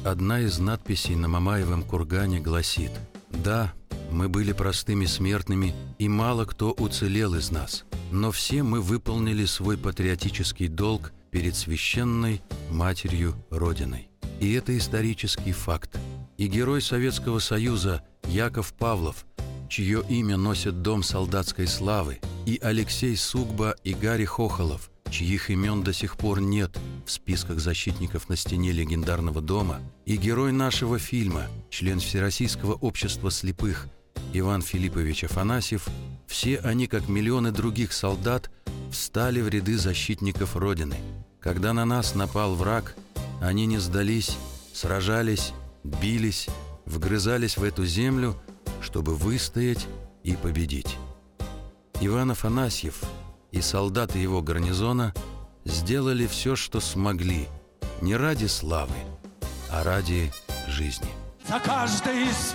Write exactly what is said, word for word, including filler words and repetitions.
Одна из надписей на Мамаевом кургане гласит: «Да, мы были простыми смертными, и мало кто уцелел из нас, но все мы выполнили свой патриотический долг перед священной Матерью Родиной». И это исторический факт. И герой Советского Союза Яков Павлов, чье имя носит Дом солдатской славы, и Алексей Сугба и Гарри Хохолов, чьих имен до сих пор нет в списках защитников на стене легендарного дома, и герой нашего фильма, член Всероссийского общества слепых Иван Филиппович Афанасьев, все они, как миллионы других солдат, встали в ряды защитников Родины. Когда на нас напал враг, они не сдались, сражались, бились, вгрызались в эту землю, чтобы выстоять и победить. Иван Афанасьев и солдаты его гарнизона сделали все, что смогли, не ради славы, а ради жизни. За каждой из